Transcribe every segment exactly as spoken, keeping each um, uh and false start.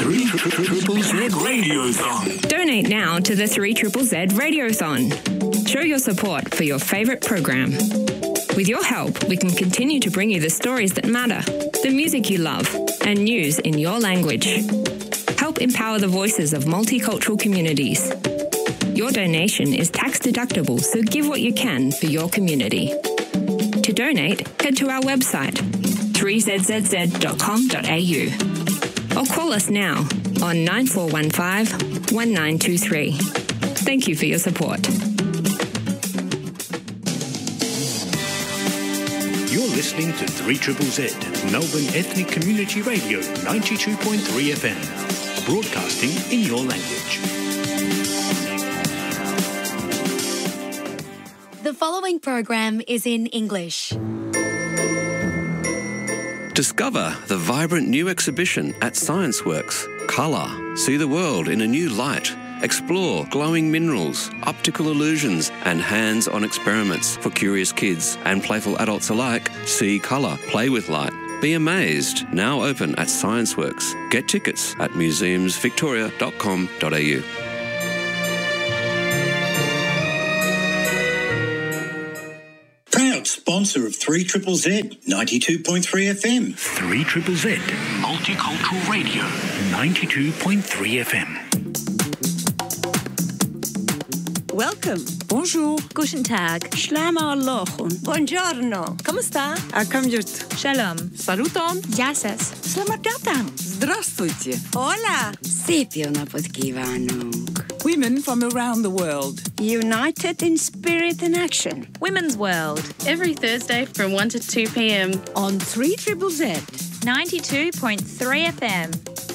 three Triple Z Radiothon. Donate now to the three Triple Z Radiothon. Show your support for your favourite program. With your help, we can continue to bring you the stories that matter, the music you love, and news in your language. Help empower the voices of multicultural communities. Your donation is tax deductible, so give what you can for your community. To donate, head to our website, three z z z dot com dot a u, or call us now on nine four one five, one nine two three. Thank you for your support. You're listening to three Triple Z, Melbourne Ethnic Community Radio, ninety-two point three F M, broadcasting in your language. The following program is in English. Discover the vibrant new exhibition at ScienceWorks. Colour. See the world in a new light. Explore glowing minerals, optical illusions, and hands-on experiments for curious kids and playful adults alike. See colour, play with light. Be amazed. Now open at ScienceWorks. Get tickets at museums victoria dot com dot a u. Proud sponsor of three Triple Z, ninety-two point three F M. three Triple Z, Multicultural Radio, ninety-two point three F M. Welcome. Bonjour. Guten Tag. Shlama Alochun. Buongiorno. ¿Cómo está? Akamjut. Shalom. Saluton. Yasas. Selamat datang. Здравствуйте. Hola. Szép napot kívánunk. Women from around the world. United in spirit and action. Women's World, every Thursday from one to two p.m. on three Triple Z. ninety-two point three F M.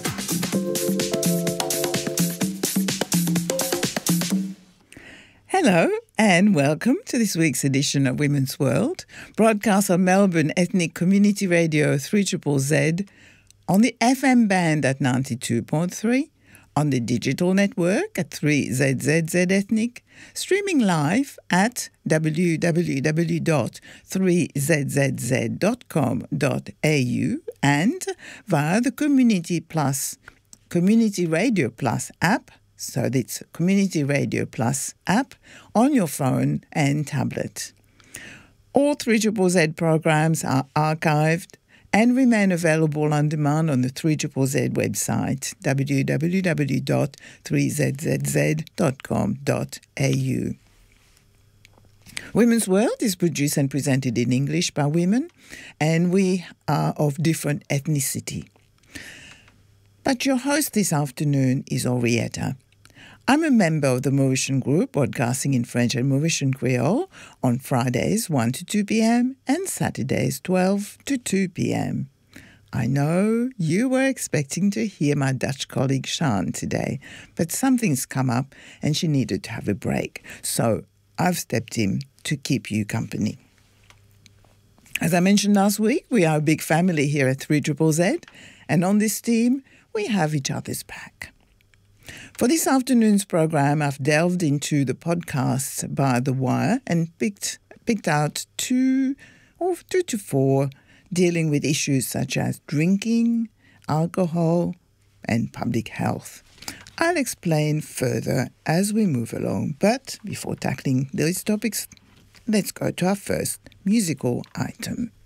Hello and welcome to this week's edition of Women's World, broadcast on Melbourne Ethnic Community Radio three Triple Z, on the F M band at ninety-two point three, on the digital network at three Z Z Z Ethnic, streaming live at w w w dot three z z z dot com dot a u and via the Community Plus, Community Radio Plus app. So it's Community Radio Plus app on your phone and tablet. All three Triple Z programs are archived and remain available on demand on the three Triple Z website, w w w dot three z z z dot com dot a u. Women's World is produced and presented in English by women, and we are of different ethnicity. But your host this afternoon is Henrietta. I'm a member of the Mauritian group, broadcasting in French and Mauritian Creole on Fridays one to two p.m. and Saturdays twelve to two p.m. I know you were expecting to hear my Dutch colleague Sian today, but something's come up and she needed to have a break, so I've stepped in to keep you company. As I mentioned last week, we are a big family here at three Triple Z, and on this team, we have each other's back. For this afternoon's program, I've delved into the podcasts by The Wire and picked picked out two or two to four dealing with issues such as drinking, alcohol, and public health. I'll explain further as we move along, but before tackling those topics, let's go to our first musical item.